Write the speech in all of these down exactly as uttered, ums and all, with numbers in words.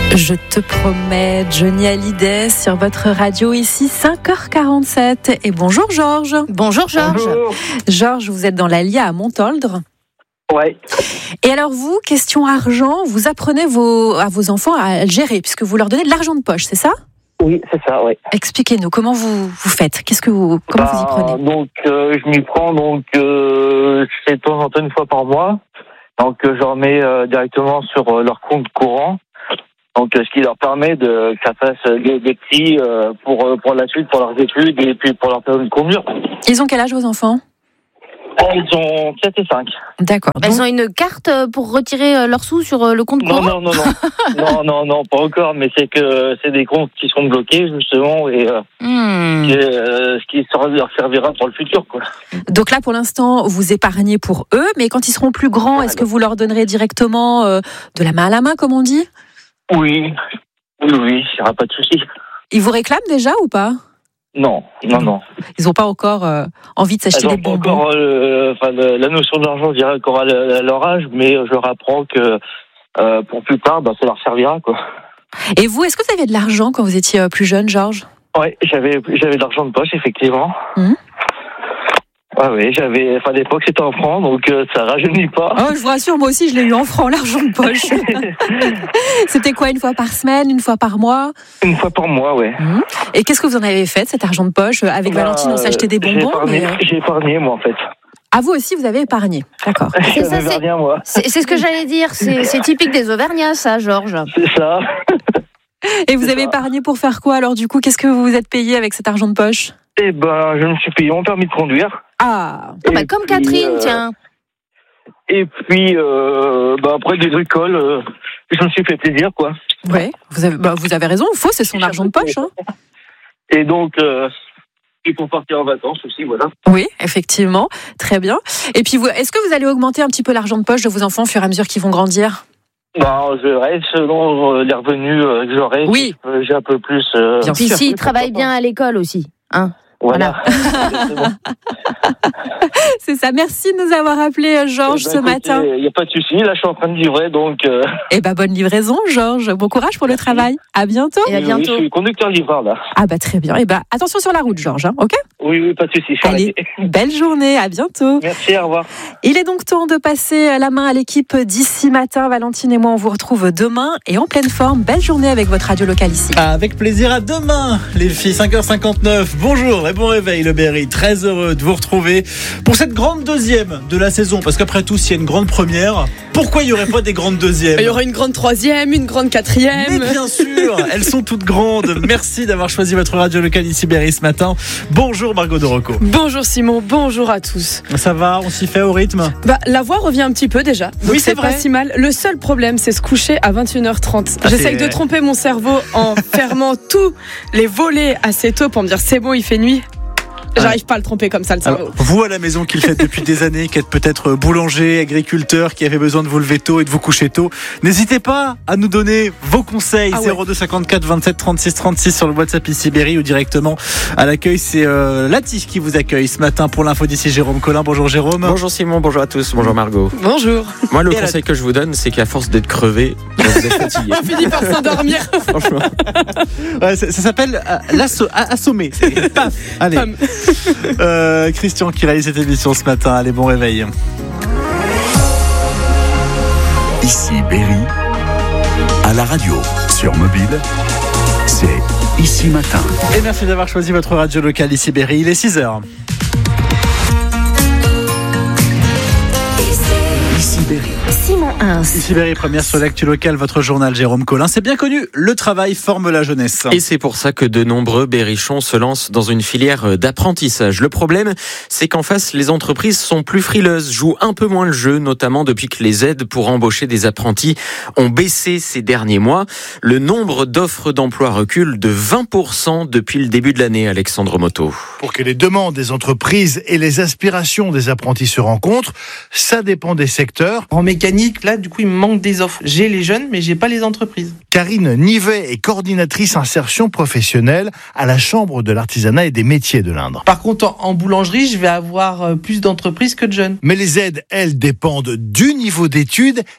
Je te promets, Johnny Hallyday sur votre radio ici, cinq heures quarante-sept. Et bonjour Georges. Bonjour Georges. Bonjour. Georges, vous êtes dans l'Allier à Montoldre. Ouais. Et alors vous, question argent, vous apprenez vos, à vos enfants à le gérer, puisque vous leur donnez de l'argent de poche, c'est ça ? Oui, c'est ça, ouais. Expliquez-nous, comment vous, vous faites ? Qu'est-ce que vous, comment bah, vous y prenez ? Donc, euh, je m'y prends, donc, euh, je fais de temps en temps une fois par mois. Donc, euh, je leur mets euh, directement sur euh, leur compte courant. Donc, euh, ce qui leur permet de que ça fasse des, des petits euh, pour, euh, pour la suite, pour leurs études et puis pour leur permis de conduire. Ils ont quel âge vos enfants ? Ils ont sept et cinq. D'accord. Elles Donc, ont une carte pour retirer leurs sous sur le compte courant ? Non, non, non, non. non, non, non, pas encore, mais c'est que c'est des comptes qui sont bloqués, justement, et euh, Hmm. qui, euh, ce qui leur servira pour le futur, quoi. donc là, pour l'instant, vous épargnez pour eux, mais quand ils seront plus grands, est-ce que vous leur donnerez directement euh, de la main à la main, comme on dit ? Oui, oui, oui, il n'y aura pas de souci. Ils vous réclament déjà ou pas ? Non, non, non. Ils n'ont pas encore euh, envie de s'acheter Elles des n'ont pas bonbons. encore euh, enfin, le- la notion de l'argent, je dirais, encore à, le- à leur âge, mais je leur apprends que euh, pour plus tard, bah, ça leur servira, quoi. Et vous, est-ce que vous aviez de l'argent quand vous étiez euh, plus jeune, Georges ? Ouais, j'avais, j'avais de l'argent de poche, effectivement. Mhm. Ouais, oui, j'avais, enfin, à l'époque, c'était en francs, donc euh, ça rajeunit pas. Oh, je vous rassure, moi aussi, je l'ai eu en francs, l'argent de poche. C'était quoi, une fois par semaine, une fois par mois ? Une fois par mois, ouais. Mhm. Et qu'est-ce que vous en avez fait de cet argent de poche ? Avec Bah, Valentine, on s'achetait des j'ai bonbons. épargné, Mais... euh, j'ai épargné, moi, en fait. Ah, vous aussi, vous avez épargné. D'accord. C'est ça, J'avais c'est- rien, moi. C'est c'est ce que j'allais dire, c'est c'est typique des Auvergnats, ça, Georges. C'est ça. Et vous C'est avez ça. épargné pour faire quoi, alors, du coup ? Qu'est-ce que vous vous êtes payé avec cet argent de poche ? Eh ben, je me suis payé mon permis de conduire. Ah, Ah bah, Et comme puis, Catherine, euh, tiens. Et puis, euh, bah, après des bricoles, euh, je me suis fait plaisir, quoi. ouais. Vous avez, bah, vous avez raison, il faut, c'est son argent de poche. Hein. Et donc, euh, et pour partir en vacances aussi, voilà. Oui, effectivement. Très bien. Et puis, vous, est-ce que vous allez augmenter un petit peu l'argent de poche de vos enfants au fur et à mesure qu'ils vont grandir ? Bah, je reste selon euh, les revenus euh, que j'aurai. Oui. Euh, j'ai un peu plus. Euh, Bien Puis sûr. s'ils travaillent bien à l'école aussi, hein. voilà. Exactement. C'est ça. Merci de nous avoir appelés, Georges, Eh ben, ce écoutez, matin. il n'y a pas de souci. Là, je suis en train de livrer, donc. Euh, Eh ben, bonne livraison, Georges. Bon courage pour le travail. À bientôt. Et à oui, bientôt. oui, je suis conducteur-livreur, là. Ah bah très bien. Eh ben, attention sur la route, Georges. Hein, ok ? Oui, oui, pas de souci. je suis Allez, arrêté. belle journée. À bientôt. Merci, au revoir. Il est donc temps de passer la main à l'équipe d'ici matin. Valentine et moi, on vous retrouve demain et en pleine forme. Belle journée avec votre radio locale ici. Avec plaisir, à demain les filles, cinq heures cinquante-neuf. Bonjour et bon réveil le Berry, très heureux de vous retrouver pour cette grande deuxième de la saison, parce qu'après tout s'il y a une grande première, pourquoi il n'y aurait pas des grandes deuxièmes ? Il y aura une grande troisième, une grande quatrième. Mais bien sûr, elles sont toutes grandes. Merci d'avoir choisi votre radio locale ici Berry ce matin. Bonjour Margot de Rocco. Bonjour Simon, bonjour à tous. Ça va, on s'y fait au rythme ? Bah, la voix revient un petit peu déjà. Donc Oui, c'est pas vrai. si mal. Le seul problème, c'est se coucher à vingt et une heures trente. Ah, J'essaye c'est- de tromper mon cerveau en fermant tous les volets assez tôt pour me dire c'est bon, il fait nuit. J'arrive pas à le tromper comme ça, le cerveau. Alors, vous à la maison qui le faites depuis des années, qui êtes peut-être boulanger, agriculteur, qui avez besoin de vous lever tôt et de vous coucher tôt, n'hésitez pas à nous donner vos conseils. Ah ouais. zéro deux cinquante-quatre vingt-sept trente-six trente-six sur le WhatsApp ici Berry ou directement à l'accueil. C'est euh, Lati qui vous accueille ce matin pour l'info d'ici Jérôme Collin. Bonjour Jérôme. Bonjour Simon, bonjour à tous, bonjour Margot. Bonjour. Moi, le Et à la- conseil que je vous donne, c'est qu'à force d'être crevé, vous êtes fatigué. On finit par s'endormir. Franchement. Ouais, ça, ça s'appelle euh, l'asso- a- assommer. C'est- Paf. Allez. Pam. Euh, Christian qui réalise cette émission ce matin. Allez, bon réveil. Ici Berry, à la radio, sur mobile, c'est Ici Matin. Et merci d'avoir choisi votre radio locale ici Berry. Il est six heures. Ici Berry. Simon Hins. Ici Berry, première sur l'actu locale, votre journal Jérôme Collin. C'est bien connu, le travail forme la jeunesse. Et c'est pour ça que de nombreux berrichons se lancent dans une filière d'apprentissage. Le problème, c'est qu'en face, les entreprises sont plus frileuses, jouent un peu moins le jeu, notamment depuis que les aides pour embaucher des apprentis ont baissé ces derniers mois. Le nombre d'offres d'emploi recule de vingt pour cent depuis le début de l'année, Alexandre Moto. Pour que les demandes des entreprises et les aspirations des apprentis se rencontrent, ça dépend des secteurs. En mécanique, là, du coup, il me manque des offres. J'ai les jeunes, mais j'ai pas les entreprises. Karine Nivet est coordinatrice insertion professionnelle à la Chambre de l'artisanat et des métiers de l'Indre. Par contre, en, en boulangerie, je vais avoir euh, plus d'entreprises que de jeunes. Mais les aides, elles, dépendent du niveau d'études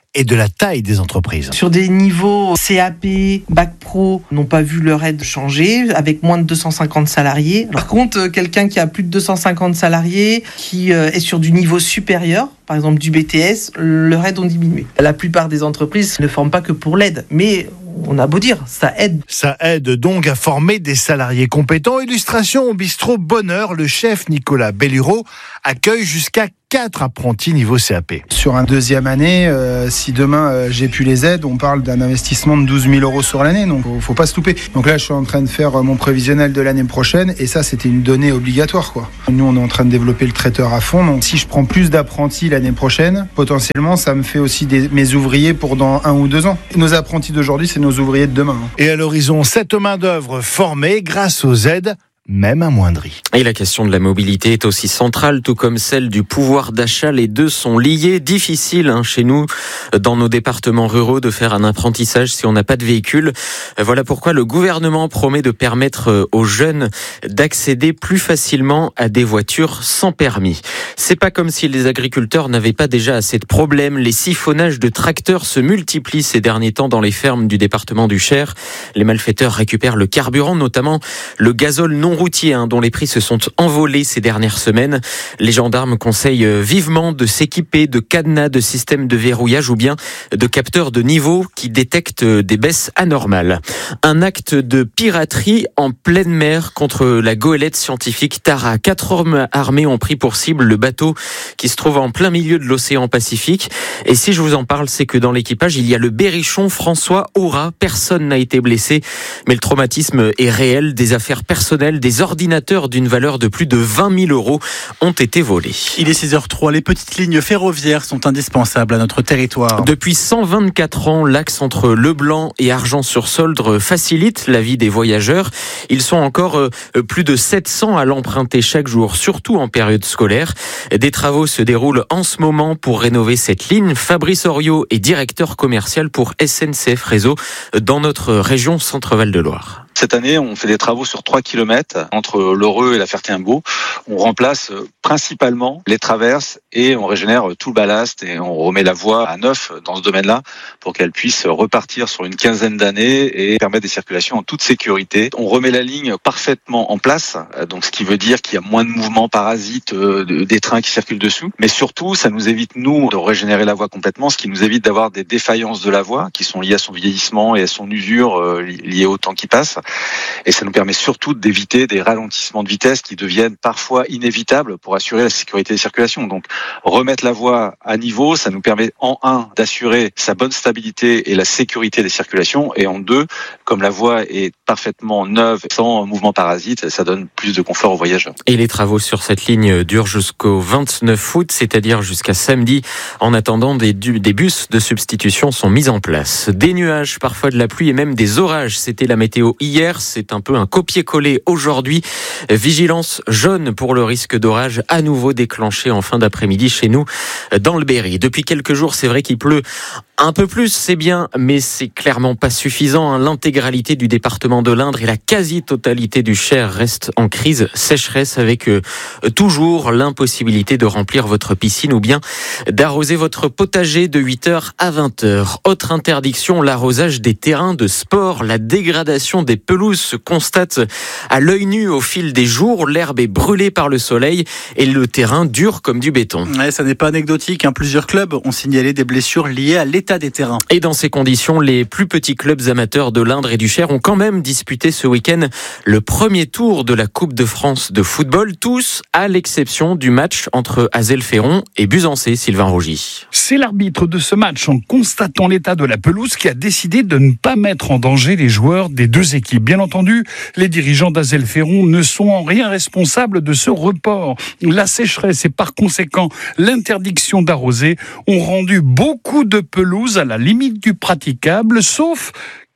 et de la taille des entreprises. Sur des niveaux C A P, Bac Pro, n'ont pas vu leur aide changer, avec moins de deux cent cinquante salariés. Par contre, quelqu'un qui a plus de deux cent cinquante salariés, qui est sur du niveau supérieur, par exemple du B T S, leur aide ont diminué. La plupart des entreprises ne forment pas que pour l'aide, mais on a beau dire, ça aide. Ça aide donc à former des salariés compétents. Illustration au bistrot Bonheur, le chef Nicolas Bellureau accueille jusqu'à quatre apprentis niveau C A P. Sur un deuxième année, euh, si demain euh, j'ai pu les aides, on parle d'un investissement de douze mille euros sur l'année, donc faut, faut pas se louper. Donc là, je suis en train de faire mon prévisionnel de l'année prochaine, et ça, c'était une donnée obligatoire, quoi. Nous, on est en train de développer le traiteur à fond, donc si je prends plus d'apprentis l'année prochaine, potentiellement, ça me fait aussi des, mes ouvriers pour dans un ou deux ans. Nos apprentis d'aujourd'hui, c'est nos ouvriers de demain. Et à l'horizon, cette main-d'œuvre formée grâce aux aides, même amoindrie. Et la question de la mobilité est aussi centrale, tout comme celle du pouvoir d'achat. Les deux sont liés. Difficile hein, chez nous, dans nos départements ruraux, de faire un apprentissage si on n'a pas de véhicule. Voilà pourquoi le gouvernement promet de permettre aux jeunes d'accéder plus facilement à des voitures sans permis. C'est pas comme si les agriculteurs n'avaient pas déjà assez de problèmes. Les siphonnages de tracteurs se multiplient ces derniers temps dans les fermes du département du Cher. Les malfaiteurs récupèrent le carburant, notamment le gazole non routiers hein, dont les prix se sont envolés ces dernières semaines. Les gendarmes conseillent vivement de s'équiper de cadenas, de systèmes de verrouillage ou bien de capteurs de niveau qui détectent des baisses anormales. Un acte de piraterie en pleine mer contre la goélette scientifique Tara. Quatre hommes armés ont pris pour cible le bateau qui se trouve en plein milieu de l'océan Pacifique. Et si je vous en parle, c'est que dans l'équipage, il y a le berrichon François Aura. Personne n'a été blessé, mais le traumatisme est réel. Des affaires personnelles, des ordinateurs d'une valeur de plus de vingt mille euros ont été volés. Il est six heures trois. Les petites lignes ferroviaires sont indispensables à notre territoire. Depuis cent vingt-quatre ans, l'axe entre Leblanc et Argences-sur-Soldre facilite la vie des voyageurs. Ils sont encore plus de sept cents à l'emprunter chaque jour, surtout en période scolaire. Des travaux se déroulent en ce moment pour rénover cette ligne. Fabrice Oriot est directeur commercial pour S N C F Réseau dans notre région Centre-Val de Loire. Cette année, on fait des travaux sur trois kilomètres entre l'Heureux et la Ferté-Imbaud. On remplace principalement les traverses et on régénère tout le ballast et on remet la voie à neuf dans ce domaine-là pour qu'elle puisse repartir sur une quinzaine d'années et permettre des circulations en toute sécurité. On remet la ligne parfaitement en place, donc ce qui veut dire qu'il y a moins de mouvements parasites des trains qui circulent dessous. Mais surtout, ça nous évite, nous, de régénérer la voie complètement, ce qui nous évite d'avoir des défaillances de la voie qui sont liées à son vieillissement et à son usure liées au temps qui passe. Et ça nous permet surtout d'éviter des ralentissements de vitesse qui deviennent parfois inévitables pour assurer la sécurité des circulations. Donc, remettre la voie à niveau, ça nous permet en un, d'assurer sa bonne stabilité et la sécurité des circulations, et en deux, comme la voie est parfaitement neuve, sans mouvement parasite, ça donne plus de confort aux voyageurs. Et les travaux sur cette ligne durent jusqu'au vingt-neuf août, c'est-à-dire jusqu'à samedi. En attendant, des, des bus de substitution sont mis en place. Des nuages, parfois de la pluie et même des orages, c'était la météo hier. C'est un peu un copier-coller aujourd'hui. Vigilance jaune pour le risque d'orage à nouveau déclenché en fin d'après-midi chez nous dans le Berry. Depuis quelques jours, c'est vrai qu'il pleut un peu plus, c'est bien, mais c'est clairement pas suffisant. L'intégralité du département de l'Indre et la quasi-totalité du Cher restent en crise sécheresse avec euh, toujours l'impossibilité de remplir votre piscine ou bien d'arroser votre potager de huit heures à vingt heures. Autre interdiction, l'arrosage des terrains de sport. La dégradation des pelouses se constate à l'œil nu au fil des jours. L'herbe est brûlée par le soleil et le terrain dur comme du béton. Ouais, ça n'est pas anecdotique, hein. Plusieurs clubs ont signalé des blessures liées à l'état des terrains. Et dans ces conditions, les plus petits clubs amateurs de l'Indre et du Cher ont quand même disputé ce week-end le premier tour de la Coupe de France de football, tous à l'exception du match entre Azelferon et Buzancé. Sylvain Rougy. C'est l'arbitre de ce match, en constatant l'état de la pelouse, qui a décidé de ne pas mettre en danger les joueurs des deux équipes. Bien entendu, les dirigeants d'Azelferon ne sont en rien responsables de ce report. La sécheresse et par conséquent l'interdiction d'arroser ont rendu beaucoup de pelouses à la limite du praticable, sauf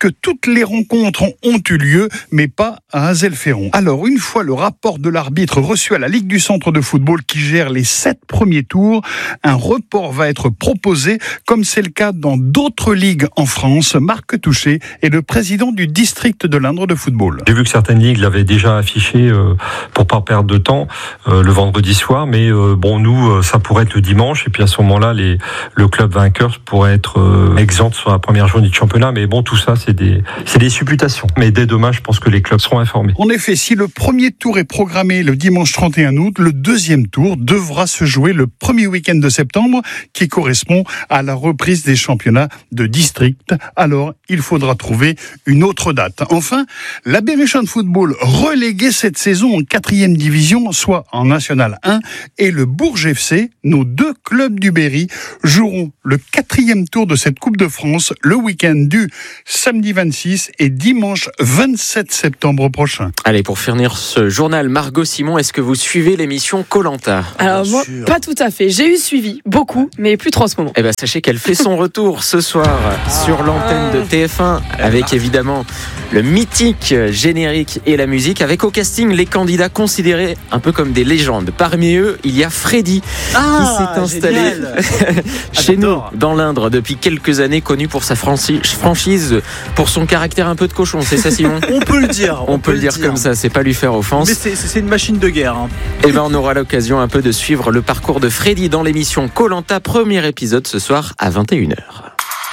puisque toutes les rencontres ont eu lieu, mais pas à Azelferon. Alors, une fois le rapport de l'arbitre reçu à la Ligue du Centre de football qui gère les sept premiers tours, un report va être proposé, comme c'est le cas dans d'autres ligues en France. Marc Touché est le président du district de l'Indre de football. J'ai vu que certaines ligues l'avaient déjà affiché euh, pour pas perdre de temps euh, le vendredi soir, mais euh, bon, nous, euh, ça pourrait être le dimanche, et puis à ce moment-là, les, le club vainqueur pourrait être euh, exempt sur la première journée du championnat, mais bon, tout ça, c'est des, c'est des supputations. Mais dès demain, je pense que les clubs seront informés. En effet, si le premier tour est programmé le dimanche trente et un août, le deuxième tour devra se jouer le premier week-end de septembre, qui correspond à la reprise des championnats de district. Alors, il faudra trouver une autre date. Enfin, la Berrichonne Football, relégué cette saison en quatrième division, soit en National un, et le Bourges F C, nos deux clubs du Berry, joueront le quatrième tour de cette Coupe de France le week-end du samedi vingt-six et dimanche vingt-sept septembre prochain. Allez, pour finir ce journal, Margot Simon, est-ce que vous suivez l'émission Koh-Lanta ? Alors moi, pas tout à fait. J'ai eu suivi beaucoup, mais plus trop en ce moment. Eh ben, sachez qu'elle fait son retour ce soir sur l'antenne de T F un, avec évidemment le mythique générique et la musique, avec au casting les candidats considérés un peu comme des légendes. Parmi eux, il y a Freddy, ah, qui s'est installé chez nous dans l'Indre depuis quelques années, connu pour sa franchi- franchise, pour son caractère un peu de cochon, c'est ça Simon ? On peut le dire. On, on peut, peut le dire, dire comme ça, c'est pas lui faire offense. Mais c'est, c'est une machine de guerre. Hein. Et ben on aura l'occasion un peu de suivre le parcours de Freddy dans l'émission Koh-Lanta, premier épisode ce soir à vingt et une heures.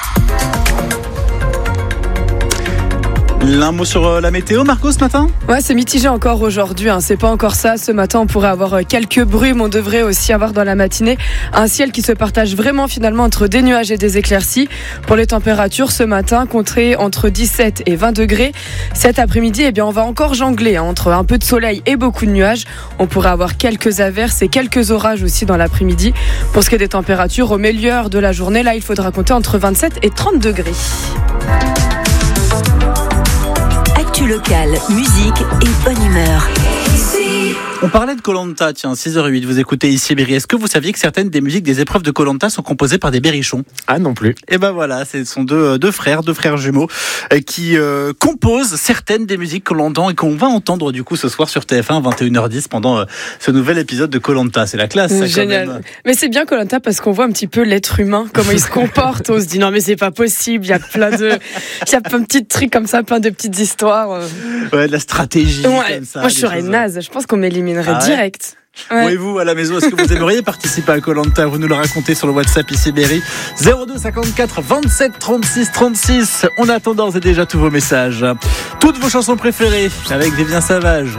Un mot sur la météo, Marco, ce matin ? Ouais, c'est mitigé encore aujourd'hui, hein. C'est pas encore ça. Ce matin, on pourrait avoir quelques brumes. On devrait aussi avoir dans la matinée un ciel qui se partage vraiment finalement entre des nuages et des éclaircies. Pour les températures, ce matin, comptées entre dix-sept et vingt degrés. Cet après-midi, eh bien, on va encore jongler hein, entre un peu de soleil et beaucoup de nuages. On pourrait avoir quelques averses et quelques orages aussi dans l'après-midi. Pour ce qui est des températures, au milieu de la journée, là, il faudra compter entre vingt-sept et trente degrés. Local, musique et bonne humeur. On parlait de Koh-Lanta, tiens, six heures huit, vous écoutez ici Berry. Est-ce que vous saviez que certaines des musiques des épreuves de Koh-Lanta sont composées par des berrichons ? Ah non plus. Et ben voilà, ce sont deux, deux frères, deux frères jumeaux qui euh, composent certaines des musiques que l'on entend et qu'on va entendre du coup ce soir sur T F un, vingt et une heures dix, pendant euh, ce nouvel épisode de Koh-Lanta. C'est la classe, ça, génial. Quand même. Mais c'est bien Koh-Lanta parce qu'on voit un petit peu l'être humain, comment il se comporte. On se dit non mais c'est pas possible, il y a plein de, il y a plein de petits trucs comme ça, plein de petites histoires. Ouais, de la stratégie. Ouais. Comme ça, moi je serais naze, je pense qu'on m'éliminerait ah ouais direct. Ouais. Oui, vous à la maison, est-ce que vous aimeriez participer à Koh-Lanta ? Vous nous le racontez sur le WhatsApp ici Berry, zéro deux cinquante-quatre vingt-sept trente-six trente-six. On attend d'ores et déjà tous vos messages. Toutes vos chansons préférées avec Vivien Savage.